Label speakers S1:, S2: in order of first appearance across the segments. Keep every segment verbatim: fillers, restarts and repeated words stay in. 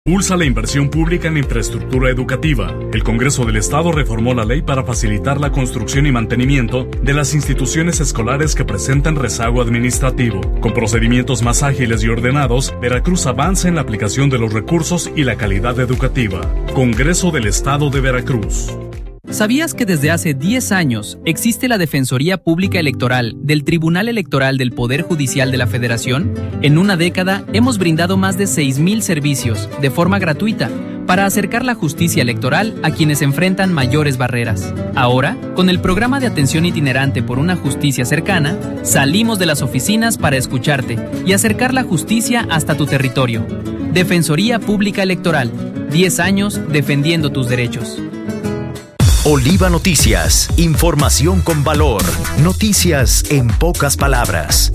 S1: Impulsa la inversión pública en infraestructura educativa. El Congreso del Estado reformó la ley para facilitar la construcción y mantenimiento de las instituciones escolares que presentan rezago administrativo. Con procedimientos más ágiles y ordenados, Veracruz avanza en la aplicación de los recursos y la calidad educativa. Congreso del Estado de Veracruz.
S2: ¿Sabías que desde hace diez años existe la Defensoría Pública Electoral del Tribunal Electoral del Poder Judicial de la Federación? En una década hemos brindado más de seis mil servicios de forma gratuita para acercar la justicia electoral a quienes enfrentan mayores barreras. Ahora, con el programa de atención itinerante por una justicia cercana, salimos de las oficinas para escucharte y acercar la justicia hasta tu territorio. Defensoría Pública Electoral, diez años defendiendo tus derechos.
S3: Oliva Noticias, información con valor, noticias en pocas palabras.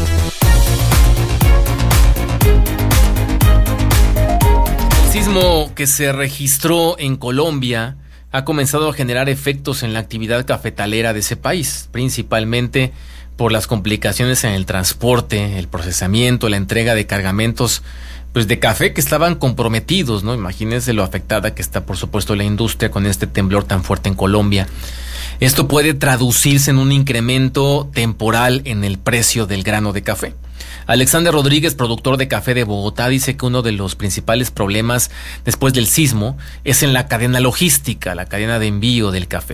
S4: El sismo que se registró en Colombia ha comenzado a generar efectos en la actividad cafetalera de ese país, principalmente por las complicaciones en el transporte, el procesamiento, la entrega de cargamentos pues de café que estaban comprometidos, ¿no? Imagínense lo afectada que está, por supuesto, la industria con este temblor tan fuerte en Colombia. Esto puede traducirse en un incremento temporal en el precio del grano de café. Alexander Rodríguez, productor de café de Bogotá, dice que uno de los principales problemas después del sismo es en la cadena logística, la cadena de envío del café.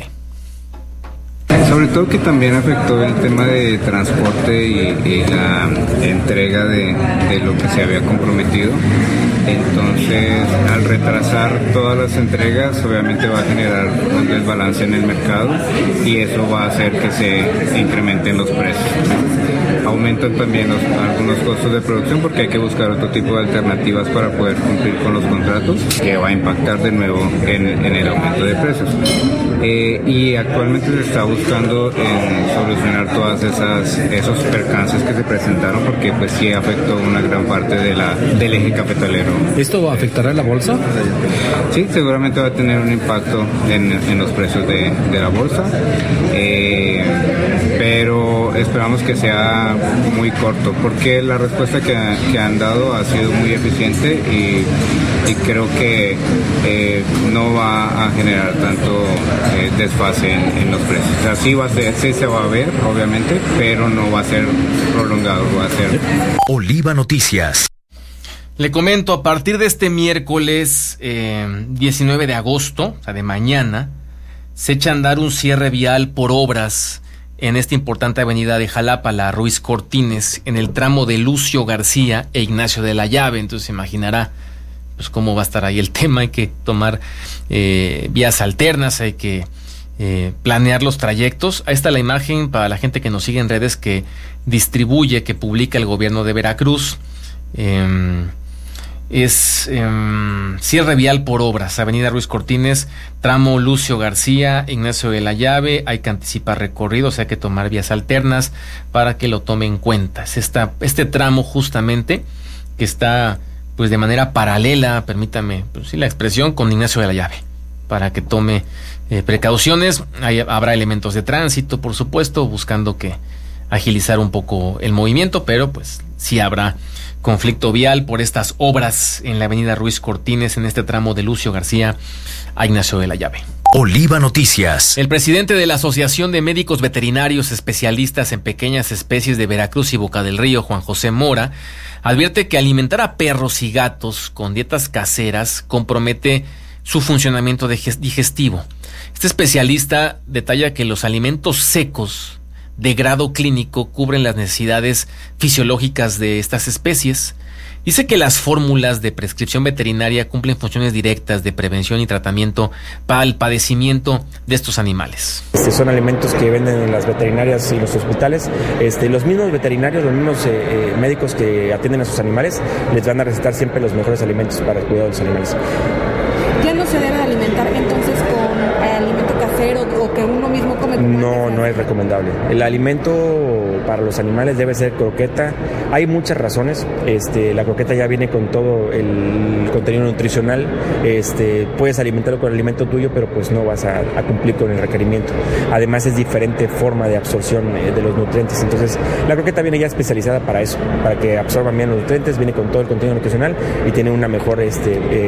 S5: Sobre todo que también afectó el tema de transporte y, y la entrega de, de lo que se había comprometido. Entonces, al retrasar todas las entregas, obviamente va a generar un desbalance en el mercado y eso va a hacer que se incrementen los precios. Aumentan también los, algunos costos de producción porque hay que buscar otro tipo de alternativas para poder cumplir con los contratos, que va a impactar de nuevo en, en el aumento de precios. Eh, y actualmente se está buscando en solucionar todas esas esos percances que se presentaron porque pues sí afectó una gran parte de la del eje cafetalero.
S6: ¿Esto afectará a la bolsa?
S5: Sí, seguramente va a tener un impacto en, en los precios de, de la bolsa, eh, pero esperamos que sea muy corto porque la respuesta que, que han dado ha sido muy eficiente y, y creo que eh, no va a generar tanto eh, desfase en, en los precios. O sea, sí, va a ser, sí se va a ver, obviamente, pero no va a ser prolongado, va a ser...
S3: Oliva Noticias.
S4: Le comento, a partir de este miércoles eh, diecinueve de agosto, o sea, de mañana, se echa a andar un cierre vial por obras en esta importante avenida de Jalapa, la Ruiz Cortines, en el tramo de Lucio García e Ignacio de la Llave. Entonces se imaginará pues cómo va a estar ahí el tema. Hay que tomar eh, vías alternas, hay que eh, planear los trayectos. Ahí está la imagen para la gente que nos sigue en redes que distribuye, que publica el gobierno de Veracruz. Eh, es eh, cierre vial por obras, avenida Ruiz Cortines, tramo Lucio García, Ignacio de la Llave. Hay que anticipar recorridos, hay que tomar vías alternas para que lo tome en cuenta. Es esta, este tramo justamente que está pues de manera paralela, permítame pues, sí, la expresión, con Ignacio de la Llave, para que tome eh, precauciones. Ahí habrá elementos de tránsito, por supuesto, buscando que agilizar un poco el movimiento, pero pues sí habrá conflicto vial por estas obras en la avenida Ruiz Cortines, en este tramo de Lucio García a Ignacio de la Llave.
S3: Oliva Noticias.
S4: El presidente de la Asociación de Médicos Veterinarios Especialistas en Pequeñas Especies de Veracruz y Boca del Río, Juan José Mora, advierte que alimentar a perros y gatos con dietas caseras compromete su funcionamiento digestivo. Este especialista detalla que los alimentos secos de grado clínico cubren las necesidades fisiológicas de estas especies. Dice que las fórmulas de prescripción veterinaria cumplen funciones directas de prevención y tratamiento para el padecimiento de estos animales.
S7: Este, son alimentos que venden en las veterinarias y los hospitales. Este, los mismos veterinarios, los mismos eh, eh, médicos que atienden a sus animales, les van a recetar siempre los mejores alimentos para el cuidado de los animales.
S8: ¿Ya no se debe alimentar entonces con eh, alimento casero? hacer o, o que uno mismo come?
S7: No, no es recomendable. El alimento para los animales debe ser croqueta. Hay muchas razones. Este, la croqueta ya viene con todo el contenido nutricional. Este, puedes alimentarlo con el alimento tuyo, pero pues no vas a, a cumplir con el requerimiento. Además es diferente forma de absorción eh, de los nutrientes. Entonces la croqueta viene ya especializada para eso, para que absorban bien los nutrientes, viene con todo el contenido nutricional y tiene una mejor este, eh,